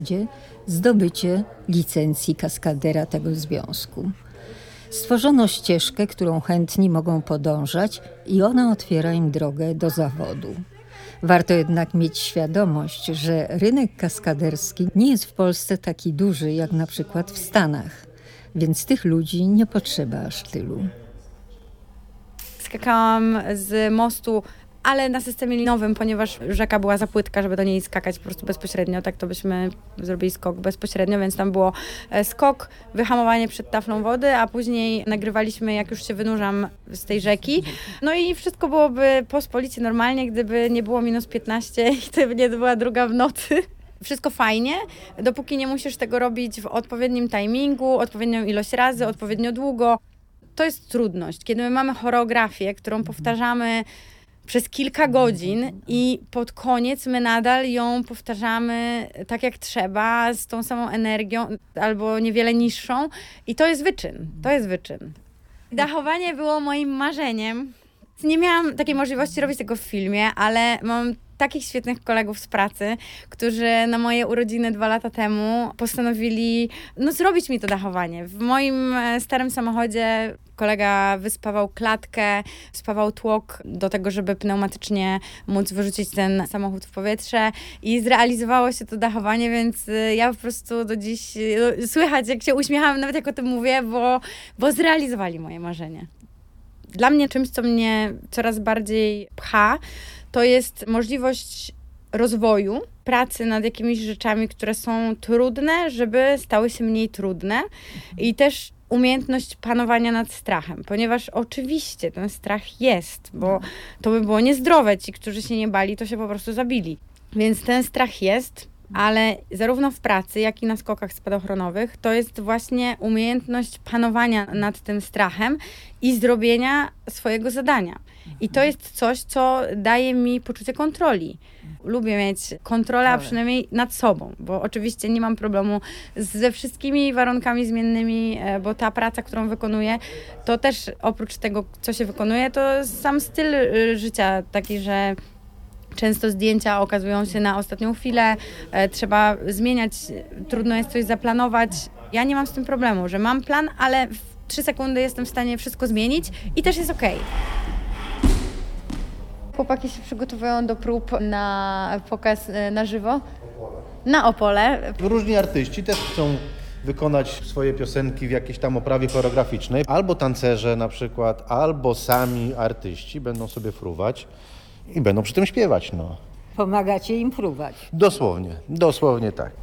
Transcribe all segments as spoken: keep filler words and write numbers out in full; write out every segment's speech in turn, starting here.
zdobycie licencji kaskadera tego związku. Stworzono ścieżkę, którą chętni mogą podążać i ona otwiera im drogę do zawodu. Warto jednak mieć świadomość, że rynek kaskaderski nie jest w Polsce taki duży jak na przykład w Stanach, więc tych ludzi nie potrzeba aż tylu. Skakałam z mostu, ale na systemie linowym, ponieważ rzeka była za płytka, żeby do niej skakać po prostu bezpośrednio. Tak to byśmy zrobili skok bezpośrednio, więc tam było skok, wyhamowanie przed taflą wody, a później nagrywaliśmy, jak już się wynurzam z tej rzeki. No i wszystko byłoby pospolicie normalnie, gdyby nie było minus piętnaście i gdyby nie była druga w nocy. Wszystko fajnie, dopóki nie musisz tego robić w odpowiednim timingu, odpowiednią ilość razy, odpowiednio długo. To jest trudność. Kiedy my mamy choreografię, którą powtarzamy przez kilka godzin i pod koniec my nadal ją powtarzamy tak jak trzeba, z tą samą energią albo niewiele niższą i to jest wyczyn, to jest wyczyn. Dachowanie było moim marzeniem. Nie miałam takiej możliwości robić tego w filmie, ale mam takich świetnych kolegów z pracy, którzy na moje urodziny dwa lata temu postanowili no, zrobić mi to dachowanie. W moim starym samochodzie kolega wyspawał klatkę, spawał tłok do tego, żeby pneumatycznie móc wyrzucić ten samochód w powietrze i zrealizowało się to dachowanie, więc ja po prostu do dziś no, słychać, jak się uśmiecham, nawet jak o tym mówię, bo, bo zrealizowali moje marzenie. Dla mnie czymś, co mnie coraz bardziej pcha, to jest możliwość rozwoju, pracy nad jakimiś rzeczami, które są trudne, żeby stały się mniej trudne i też umiejętność panowania nad strachem, ponieważ oczywiście ten strach jest, bo to by było niezdrowe. Ci, którzy się nie bali, to się po prostu zabili. Więc ten strach jest, ale zarówno w pracy, jak i na skokach spadochronowych to jest właśnie umiejętność panowania nad tym strachem i zrobienia swojego zadania. I to jest coś, co daje mi poczucie kontroli. Lubię mieć kontrolę, a przynajmniej nad sobą, bo oczywiście nie mam problemu ze wszystkimi warunkami zmiennymi, bo ta praca, którą wykonuję, to też oprócz tego, co się wykonuje, to sam styl życia taki, że często zdjęcia okazują się na ostatnią chwilę, e, trzeba zmieniać, trudno jest coś zaplanować. Ja nie mam z tym problemu, że mam plan, ale w trzy sekundy jestem w stanie wszystko zmienić i też jest okej. Chłopaki się przygotowują do prób na pokaz e, na żywo. Na Opole. Różni artyści też chcą wykonać swoje piosenki w jakiejś tam oprawie choreograficznej. Albo tancerze na przykład, albo sami artyści będą sobie fruwać. I będą przy tym śpiewać, no. Pomagacie im fruwać. Dosłownie, dosłownie tak.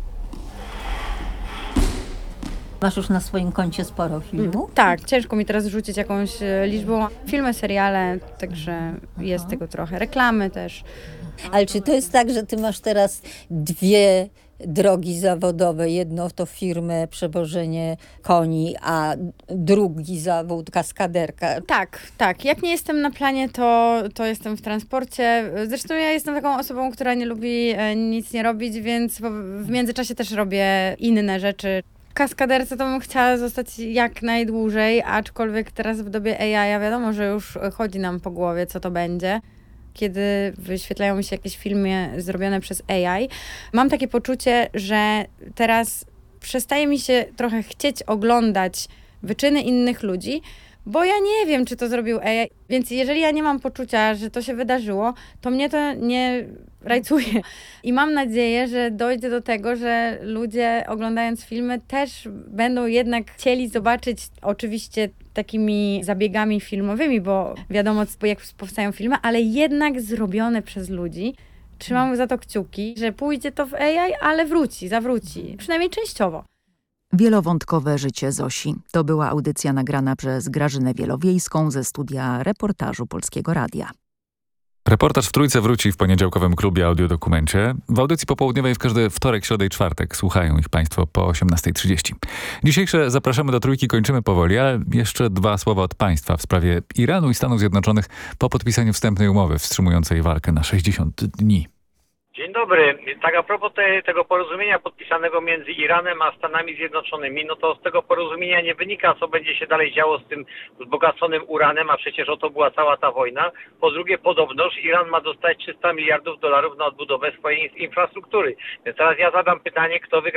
Masz już na swoim koncie sporo filmów? Tak, ciężko mi teraz rzucić jakąś liczbą. Filmy, seriale, także jest Aha. tego trochę. Reklamy też. Ale czy to jest tak, że ty masz teraz dwie drogi zawodowe? Jedno to firmę przewożenie koni, a drugi zawód kaskaderka. Tak, tak. Jak nie jestem na planie, to, to jestem w transporcie. Zresztą ja jestem taką osobą, która nie lubi nic nie robić, więc w międzyczasie też robię inne rzeczy. Kaskaderce to bym chciała zostać jak najdłużej, aczkolwiek teraz w dobie A I wiadomo, że już chodzi nam po głowie, co to będzie. Kiedy wyświetlają mi się jakieś filmy zrobione przez A I, mam takie poczucie, że teraz przestaje mi się trochę chcieć oglądać wyczyny innych ludzi, bo ja nie wiem, czy to zrobił A I. Więc jeżeli ja nie mam poczucia, że to się wydarzyło, to mnie to nie rajcuje. I mam nadzieję, że dojdzie do tego, że ludzie oglądając filmy też będą jednak chcieli zobaczyć oczywiście takimi zabiegami filmowymi, bo wiadomo, jak powstają filmy, ale jednak zrobione przez ludzi. Trzymam za to kciuki, że pójdzie to w A I, ale wróci, zawróci. Przynajmniej częściowo. Wielowątkowe życie Zosi. To była audycja nagrana przez Grażynę Wielowiejską ze studia reportażu Polskiego Radia. Reportaż w Trójce wróci w poniedziałkowym klubie audiodokumencie. W audycji popołudniowej w każdy wtorek, środę i czwartek słuchają ich Państwo po osiemnastej trzydzieści. Dzisiejsze Zapraszamy do Trójki kończymy powoli, ale jeszcze dwa słowa od Państwa w sprawie Iranu i Stanów Zjednoczonych po podpisaniu wstępnej umowy wstrzymującej walkę na sześćdziesiąt dni. Dzień dobry. Tak a propos te, tego porozumienia podpisanego między Iranem a Stanami Zjednoczonymi, no to z tego porozumienia nie wynika, co będzie się dalej działo z tym wzbogaconym uranem, a przecież o to była cała ta wojna. Po drugie, podobnoż Iran ma dostać trzysta miliardów dolarów na odbudowę swojej infrastruktury. Więc teraz ja zadam pytanie, kto wygra